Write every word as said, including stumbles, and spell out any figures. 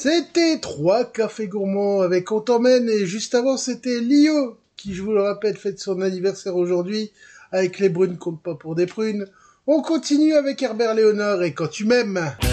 C'était trois cafés gourmands avec On t'emmène et juste avant c'était Lio qui, je vous le rappelle, fête son anniversaire aujourd'hui avec Les brunes comptent pas pour des prunes. On continue avec Herbert Léonard et Quand tu m'aimes.